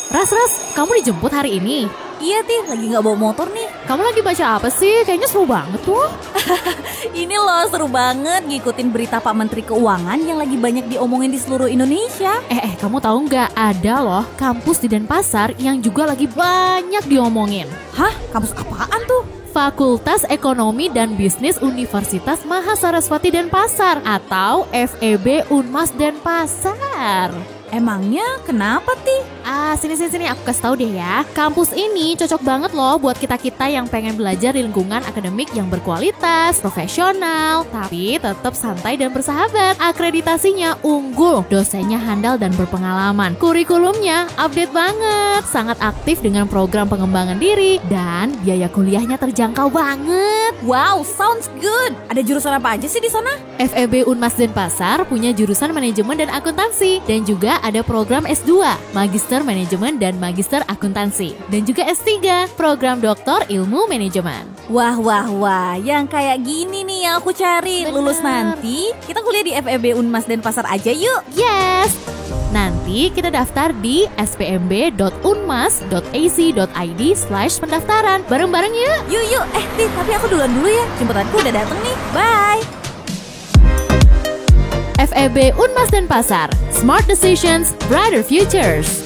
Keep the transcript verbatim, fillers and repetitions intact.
Ras, Ras, kamu dijemput hari ini? Iya, Ti, lagi gak bawa motor nih. Kamu lagi baca apa sih? Kayaknya seru banget tuh. Ini loh, seru banget ngikutin berita Pak Menteri Keuangan yang lagi banyak diomongin di seluruh Indonesia. Eh, eh, kamu tahu nggak? Ada loh kampus di Denpasar yang juga lagi banyak diomongin. Hah? Kampus apaan tuh? Fakultas Ekonomi dan Bisnis Universitas Mahasaraswati Denpasar atau F E B Unmas Denpasar. Emangnya kenapa, Ti? Ah, sini sini sini aku kasih tahu deh ya. Kampus ini cocok banget loh buat kita-kita yang pengen belajar di lingkungan akademik yang berkualitas, profesional, tapi tetap santai dan bersahabat. Akreditasinya unggul, dosennya handal dan berpengalaman. Kurikulumnya update banget, sangat aktif dengan program pengembangan diri dan biaya kuliahnya terjangkau banget. Wow, sounds good. Ada jurusan apa aja sih di sana? F E B Unmas Denpasar punya jurusan manajemen dan akuntansi dan juga ada program S dua, Magister Manajemen dan Magister Akuntansi. Dan juga S tiga, program Doktor Ilmu Manajemen. Wah, wah, wah, yang kayak gini nih yang aku cari. Bener. Lulus nanti, kita kuliah di F E B Unmas Denpasar aja yuk. Yes! Nanti kita daftar di s p m b dot unmas dot a c dot i d slash pendaftaran. Bareng-bareng yuk! Yuk, yuk. Eh, Ti, tapi aku duluan dulu ya. Jemputanku udah dateng nih. Bye! F E B Unmas Denpasar, Smart Decisions, Brighter Futures.